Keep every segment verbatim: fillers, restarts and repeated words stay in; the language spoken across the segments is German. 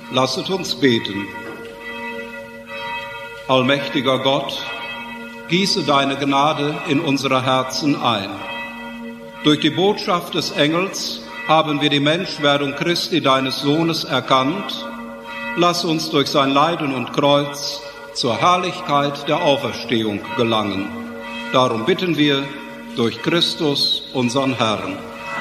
Lasset uns beten. Allmächtiger Gott, gieße deine Gnade in unsere Herzen ein. Durch die Botschaft des Engels haben wir die Menschwerdung Christi, deines Sohnes, erkannt. Lass uns durch sein Leiden und Kreuz zur Herrlichkeit der Auferstehung gelangen. Darum bitten wir durch Christus, unseren Herrn.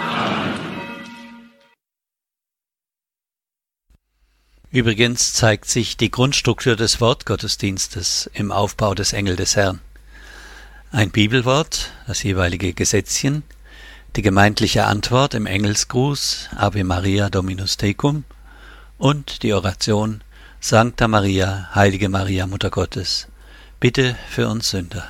Übrigens zeigt sich die Grundstruktur des Wortgottesdienstes im Aufbau des Engel des Herrn. Ein Bibelwort, das jeweilige Gesetzchen, die gemeindliche Antwort im Engelsgruß Ave Maria Dominus Tecum und die Oration Sancta Maria, Heilige Maria, Mutter Gottes, bitte für uns Sünder.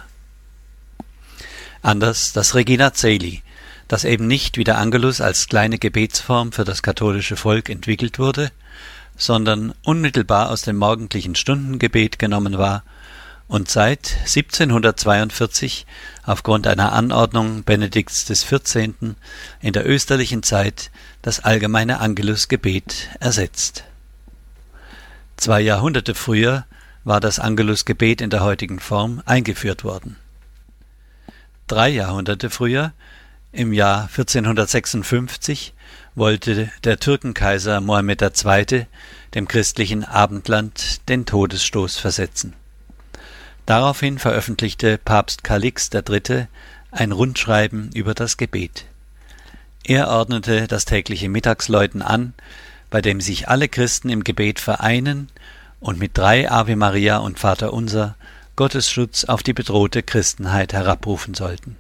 Anders das Regina Caeli, das eben nicht wie der Angelus als kleine Gebetsform für das katholische Volk entwickelt wurde, sondern unmittelbar aus dem morgendlichen Stundengebet genommen war und seit siebzehnhundertzweiundvierzig aufgrund einer Anordnung Benedikts des Vierzehnten in der österlichen Zeit das allgemeine Angelusgebet ersetzt. Zwei Jahrhunderte früher war das Angelusgebet in der heutigen Form eingeführt worden. Drei Jahrhunderte früher, im Jahr vierzehnhundertsechsundfünfzig, wollte der Türkenkaiser Mohammed der Zweite dem christlichen Abendland den Todesstoß versetzen. Daraufhin veröffentlichte Papst Kalix der Dritte ein Rundschreiben über das Gebet. Er ordnete das tägliche Mittagsläuten an, bei dem sich alle Christen im Gebet vereinen und mit drei Ave Maria und Vaterunser Gottes Schutz auf die bedrohte Christenheit herabrufen sollten.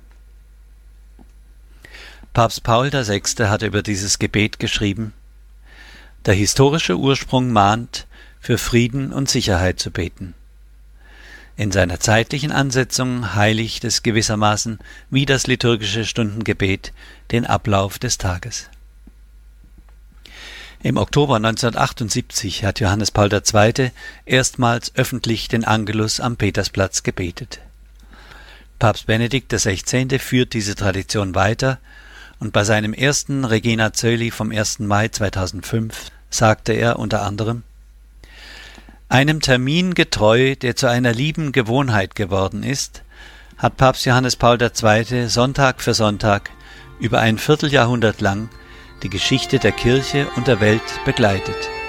Papst Paul der Sechste hatte über dieses Gebet geschrieben: Der historische Ursprung mahnt, für Frieden und Sicherheit zu beten. In seiner zeitlichen Ansetzung heiligt es gewissermaßen wie das liturgische Stundengebet den Ablauf des Tages. Im Oktober neunzehnhundertachtundsiebzig hat Johannes Paul der Zweite erstmals öffentlich den Angelus am Petersplatz gebetet. Papst Benedikt der Sechzehnte führt diese Tradition weiter und bei seinem ersten Regina Caeli vom ersten Mai zweitausendfünf sagte er unter anderem: Einem Termin getreu, der zu einer lieben Gewohnheit geworden ist, hat Papst Johannes Paul der Zweite Sonntag für Sonntag über ein Vierteljahrhundert lang die Geschichte der Kirche und der Welt begleitet.